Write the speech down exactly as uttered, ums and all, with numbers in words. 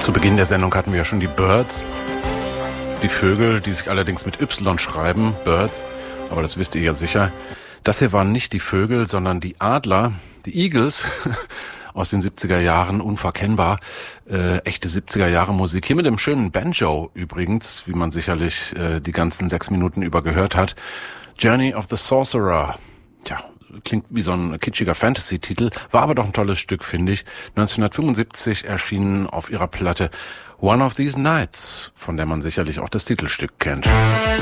Zu Beginn der Sendung hatten wir ja schon die Byrds, die Vögel, die sich allerdings mit Y schreiben, Birds, aber das wisst ihr ja sicher. Das hier waren nicht die Vögel, sondern die Adler, die Eagles aus den siebziger Jahren, unverkennbar. Äh, echte siebziger Jahre Musik. Hier mit dem schönen Banjo übrigens, wie man sicherlich äh, die ganzen sechs Minuten über gehört hat. Journey of the Sorcerer. Tja, klingt wie so ein kitschiger Fantasy-Titel, war aber doch ein tolles Stück, finde ich. neunzehnhundertfünfundsiebzig erschienen auf ihrer Platte One of These Nights, von der man sicherlich auch das Titelstück kennt.